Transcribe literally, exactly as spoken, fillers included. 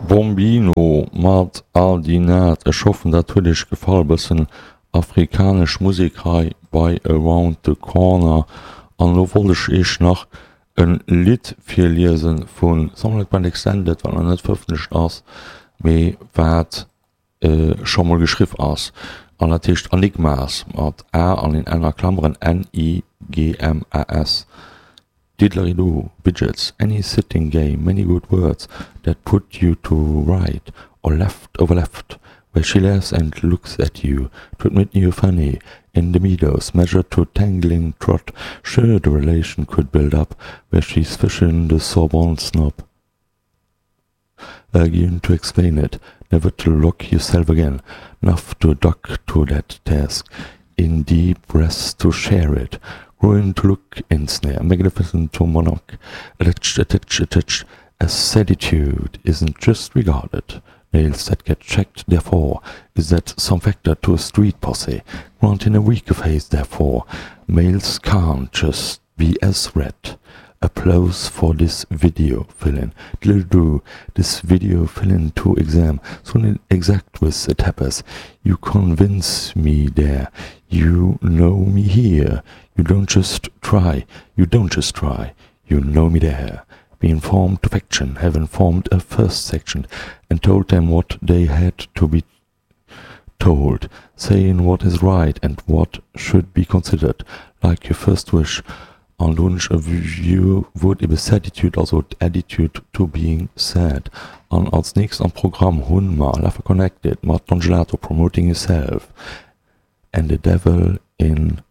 Bombino mat all die Naht erschaffen natürlich gefallen bisschen afrikanisch Musikrei bei Around the Corner an lo wollech ich nach ein Lied viel lesen von Sammlet Band Extended, weil er nicht veröffentlicht ass méi wat äh, schon mal geschrieben ass an der Tisch Enigmas mat R an in einer Klammern N I G M A S. Didgeridoo, widgets, any sitting game, many good words that put you to right or left over left, where she laughs and looks at you to admit you funny. In the meadows, measured to tangling trot, sure the relation could build up, where she's fishing the Sorbonne snob. Again to explain it, never to lock yourself again, enough to duck to that task, in deep rest to share it, growing to look in snare, magnificent to monarch, a touch, a touch, a touch, as certitude isn't just regarded. Nails that get checked, therefore, is that some factor to a street posse, granting a week of haste, therefore, males can't just be as red. Applause for this video fill-in. Diddle do this video fill-in to exam, so exact with the tappers. You convince me there, you know me here. You don't just try, you don't just try, you know me there. Be informed to faction, have informed a first section, and told them what they had to be told, saying what is right and what should be considered, like your first wish. On launch a view would be certitude, also attitude to being sad. On als nächstes am Programm Hunma, Love Connected, Martin Gelato promoting yourself, and the devil in